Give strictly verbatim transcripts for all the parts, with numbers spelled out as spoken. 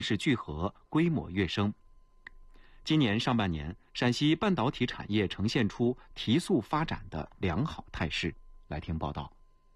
是聚合，规模跃升。今年上半年，陕西半导体产业呈现出提速发展的良好态势。来听报道。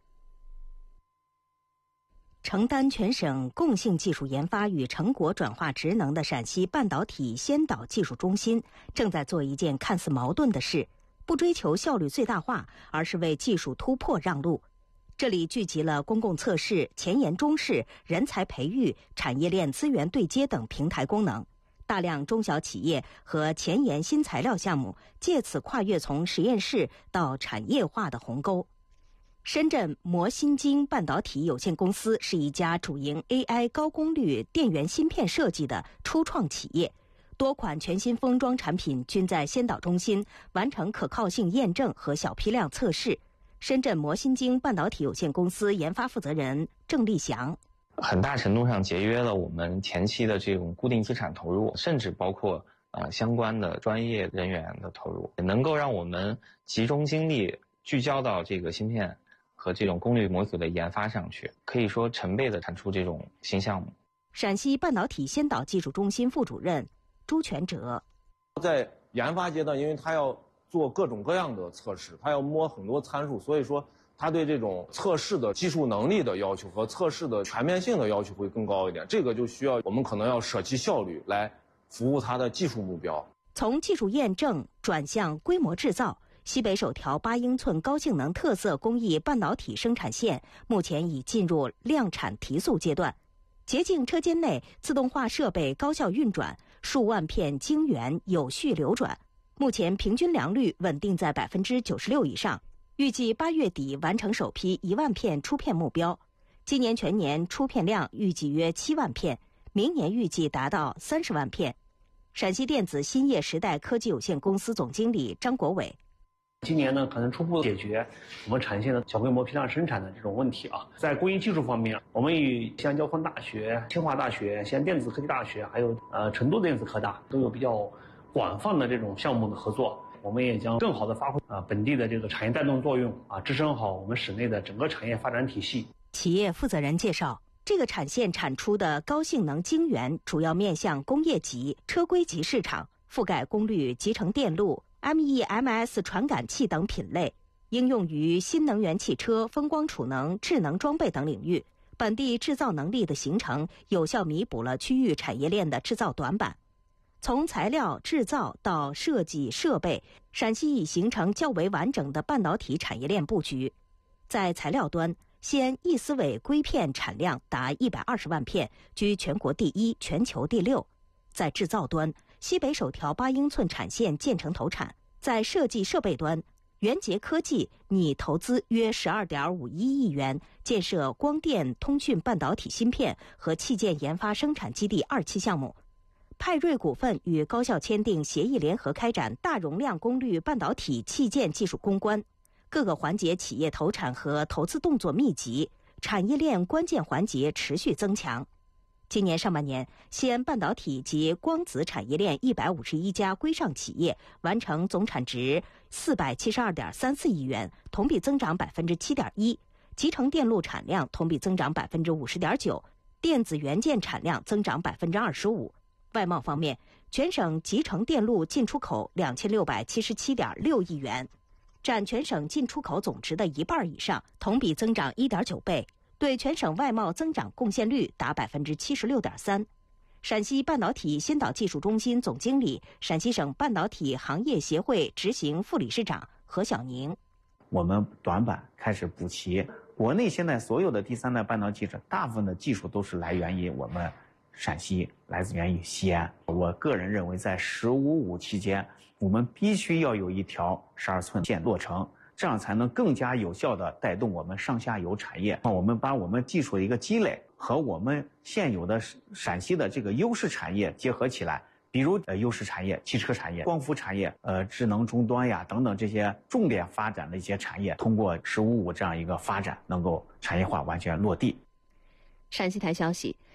承担全省共性技术研发与成果转化职能的陕西半导体先导技术中心，正在做一件看似矛盾的事，不追求效率最大化，而是为技术突破让路。这里聚集了公共测试、前沿中试、人才培育、产业链资源对接等平台功能。大量中小企业和前沿新材料项目借此跨越从实验室到产业化的鸿沟。深圳魔新晶半导体有限公司是一家主营 A I 高功率电源芯片设计的初创企业，多款全新封装产品均在先导中心完成可靠性验证和小批量测试。深圳魔新晶半导体有限公司研发负责人郑立祥， 很大程度上节约了我们前期的这种固定资产投入，甚至包括呃相关的专业人员的投入，能够让我们集中精力聚焦到这个芯片和这种功率模组的研发上去，可以说成倍的产出这种新项目。 陕西半导体先导技术中心副主任朱全哲， 在研发阶段，因为他要做各种各样的测试，他要摸很多参数，所以说他对这种测试的技术能力的要求和测试的全面性的要求会更高一点。这个就需要我们可能要舍弃效率来服务它的技术目标。 从技术验证转向规模制造，西北首条八英寸高性能特色工艺半导体生产线目前已进入量产提速阶段。洁净车间内自动化设备高效运转，数万片晶圆有序流转，目前平均良率稳定在百分之九十六以上。预计八月底完成首批一万片出片目标，今年全年出片量预计约七万片，明年预计达到三十万片。陕西电子兴业时代科技有限公司总经理张国伟， 今年呢，可能初步解决我们产线的小规模批量生产的这种问题啊。在工艺技术方面，我们与西安交通大学、清华大学、西安电子科技大学，还有呃成都电子科大都有比较广泛的这种项目的合作。我们也将更好地发挥啊本地的这个产业带动作用啊，支撑好我们省内的整个产业发展体系。 企业负责人介绍，这个产线产出的高性能晶圆主要面向工业级、车规级市场，覆盖功率集成电路、M E M S 传感器等品类，应用于新能源汽车、风光储能、智能装备等领域。本地制造能力的形成，有效弥补了区域产业链的制造短板。从材料制造到设计设备，陕西已形成较为完整的半导体产业链布局。在材料端，西安易思伟硅片产量达一百二十万片，居全国第一、全球第六。在制造端，西北首条八英寸产线建成投产。在设计设备端，元捷科技拟投资约十二点五一亿元建设光电通讯半导体芯片和器件研发生产基地二期项目。派瑞股份与高校签订协议，联合开展大容量功率半导体器件技术攻关，各个环节企业投产和投资动作密集，产业链关键环节持续增强。今年上半年，西安半导体及光子产业链一百五十一家规上企业完成总产值四百七十二点三四亿元，同比增长百分之七点一，集成电路产量同比增长百分之五十点九，电子元件产量增长百分之二十五。外贸方面，全省集成电路进出口两千六百七十七点六亿元，占全省进出口总值的一半以上，同比增长一点九倍，对全省外贸增长贡献率达百分之七十六点三。陕西半导体先导技术中心总经理、陕西省半导体行业协会执行副理事长何小宁， 我们短板开始补齐。国内现在所有的第三代半导体者，大部分的技术都是来源于我们陕西，来自源于西安。我个人认为，在“十五五”期间，我们必须要有一条十二寸线落成，这样才能更加有效地带动我们上下游产业。我们把我们技术的一个积累和我们现有的陕西的这个优势产业结合起来，比如呃优势产业、汽车产业、光伏产业、呃智能终端呀等等这些重点发展的一些产业，通过“十五五”这样一个发展，能够产业化完全落地。 陕西台消息，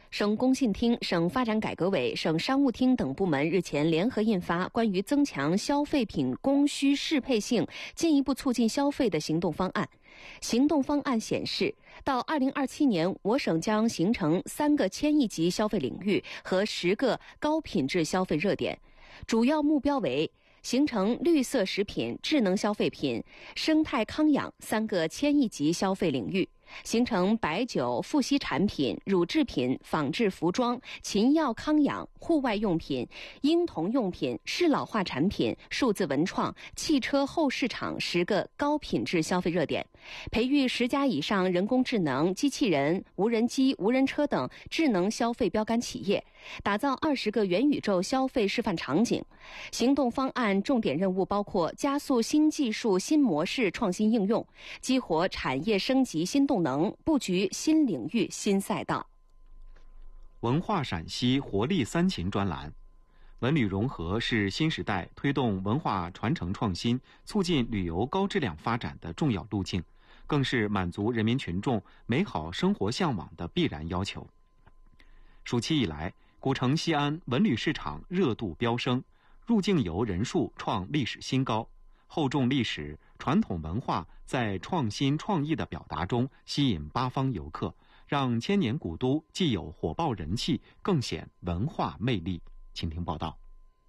省工信厅、省发展改革委、省商务厅等部门日前联合印发关于增强消费品供需适配性、进一步促进消费的行动方案。行动方案显示，到二零二七年，我省将形成三个千亿级消费领域和十个高品质消费热点，主要目标为形成绿色食品、智能消费品、生态康养三个千亿级消费领域，形成白酒、富硒产品、乳制品、仿制服装、禽药康养、户外用品、婴童用品、适老化产品、数字文创、汽车后市场十个高品质消费热点，培育十家以上人工智能、机器人、无人机、无人车等智能消费标杆企业，打造二十个元宇宙消费示范场景。行动方案重点任务包括加速新技术、新模式创新应用，激活产业升级新动能，布局新领域新赛道。 文化陕西活力三秦专栏，文旅融合是新时代推动文化传承创新、促进旅游高质量发展的重要路径，更是满足人民群众美好生活向往的必然要求。暑期以来，古城西安文旅市场热度飙升，入境游人数创历史新高，厚重历史、传统文化在创新创意的表达中吸引八方游客，让千年古都既有火爆人气，更显文化魅力。请听报道。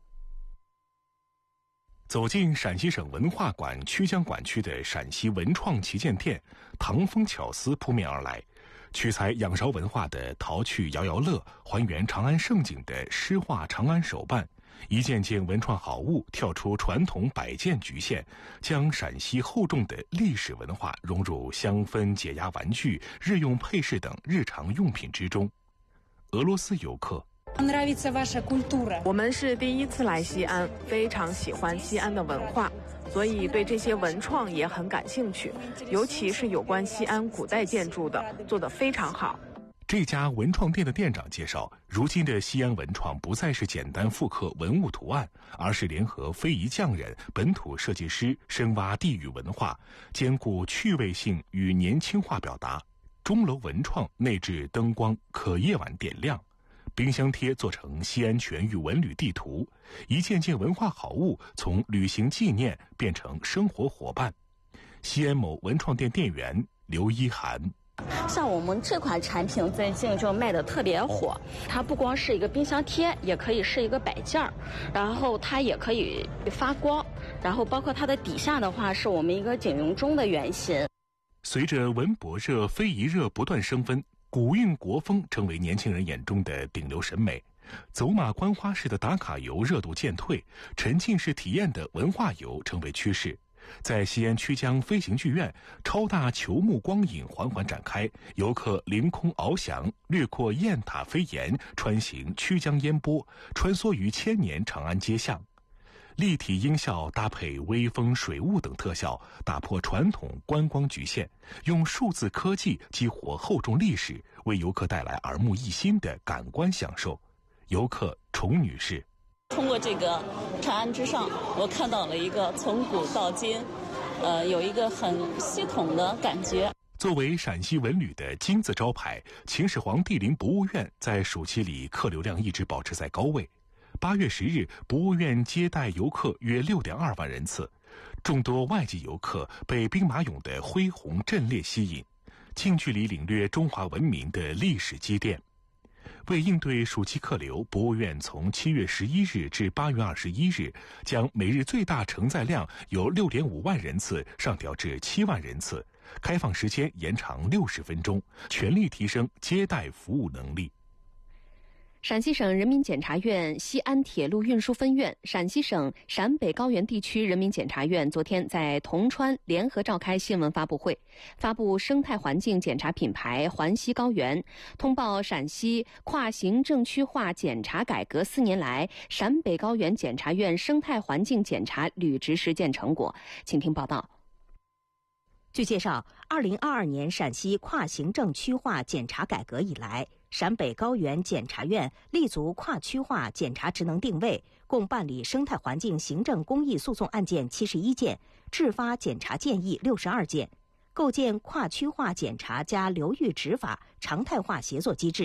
走进陕西省文化馆曲江馆区的陕西文创旗舰店，唐风巧思扑面而来。取材仰韶文化的陶趣摇摇乐，还原长安盛景的诗画长安手办，一件件文创好物跳出传统摆件局限，将陕西厚重的历史文化融入香氛、解压玩具、日用配饰等日常用品之中。俄罗斯游客， 我们是第一次来西安，非常喜欢西安的文化，所以对这些文创也很感兴趣，尤其是有关西安古代建筑的，做得非常好。 这家文创店的店长介绍，如今的西安文创不再是简单复刻文物图案，而是联合非遗匠人、本土设计师，深挖地域文化，兼顾趣味性与年轻化表达。钟楼文创内置灯光，可夜晚点亮。冰箱贴做成西安全域文旅地图，一件件文化好物从旅行纪念变成生活伙伴。西安某文创店店员刘一涵， 像我们这款产品最近就卖的特别火，它不光是一个冰箱贴，也可以是一个摆件儿，然后它也可以发光，然后包括它的底下的话是我们一个景云钟的原型。 随着文博热、非遗热不断升温，古韵国风成为年轻人眼中的顶流审美。走马观花式的打卡游热度渐退，沉浸式体验的文化游成为趋势。在西安曲江飞行剧院，超大球幕光影缓缓展开，游客凌空翱翔，掠过雁塔飞檐，穿行曲江烟波，穿梭于千年长安街巷。立体音效搭配微风、水雾等特效，打破传统观光局限，用数字科技激活厚重历史，为游客带来耳目一新的感官享受。游客崇女士， 通过这个长安之上，我看到了一个从古到今，呃，有一个很系统的感觉。 作为陕西文旅的金字招牌，秦始皇帝陵博物院在暑期里客流量一直保持在高位。八月十日，博物院接待游客约六点二万人次，众多外籍游客被兵马俑的恢宏阵列吸引，近距离领略中华文明的历史积淀。为应对暑期客流，博物院从七月十一日至八月二十一日，将每日最大承载量由六点五万人次上调至七万人次，开放时间延长六十分钟，全力提升接待服务能力。 陕西省人民检察院西安铁路运输分院、陕西省陕北高原地区人民检察院昨天在铜川联合召开新闻发布会，发布生态环境检查品牌环西高原，通报陕西跨行政区划检查改革四年来陕北高原检察院生态环境检查履职实践成果。请听报道。 据介绍，二零二二年陕西跨行政区划检察改革以来，陕北高原检察院立足跨区划检察职能定位，共办理生态环境行政公益诉讼案件七十一件，制发检察建议六十二件，构建跨区划检察加流域执法常态化协作机制，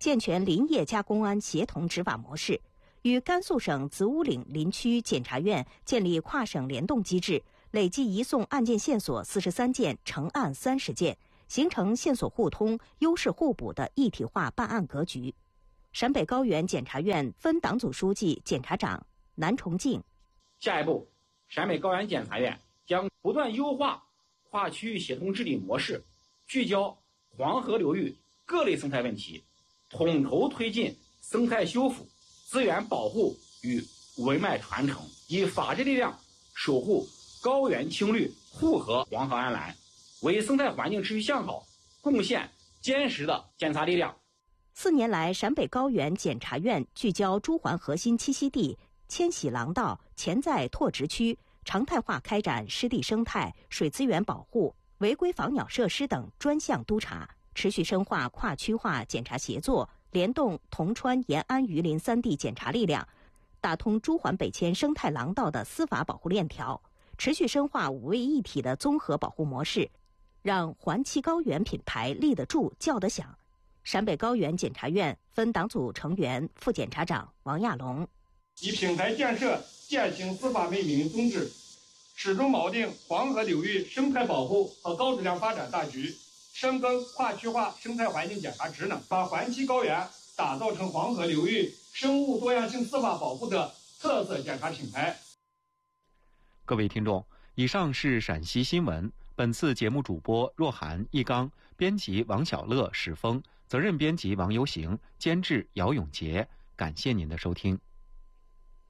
健全林业加工案协同执法模式，与甘肃省子午岭林区检察院建立跨省联动机制，累计移送案件线索四十三件，成案三十件，形成线索互通、优势互补的一体化办案格局。陕北高原检察院分党组书记、检察长南崇敬。 下一步，陕北高原检察院将不断优化跨区域协同治理模式，聚焦黄河流域各类生态问题，统筹推进生态修复、资源保护与文脉传承，以法治力量守护高原青绿、护河黄河安澜，为生态环境持续向好贡献坚实的检察力量。 四年来，陕北高原检察院聚焦朱鹮核心栖息地、迁徙廊道、潜在拓殖区，常态化开展湿地生态、水资源保护、违规防鸟设施等专项督查，持续深化跨区化检察协作，联动铜川、延安、榆林三地检察力量，打通朱鹮北迁生态廊道的司法保护链条，持续深化五位一体的综合保护模式，让环七高原品牌立得住、叫得响。陕北高原检察院分党组成员、副检察长王亚龙。 以平台建设践行司法为民宗旨，始终锚定黄河流域生态保护和高质量发展大局，深耕跨区化生态环境检察职能，把环七高原打造成黄河流域生物多样性司法保护的特色检察品牌。 各位听众，以上是陕西新闻。本次节目主播若涵、一刚，编辑王小乐、史峰，责任编辑王游行，监制姚永杰。感谢您的收听。